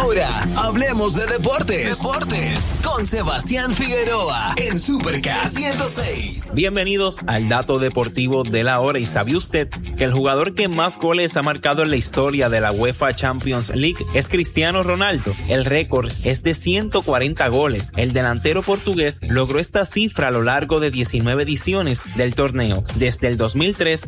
Ahora, hablemos de deportes. Con Sebastián Figueroa en Supercast 106. Bienvenidos al dato deportivo de la hora. ¿Y sabe usted que el jugador que más goles ha marcado en la historia de la UEFA Champions League es Cristiano Ronaldo? El récord es de 140 goles. El delantero portugués logró esta cifra a lo largo de 19 ediciones del torneo, desde el 2003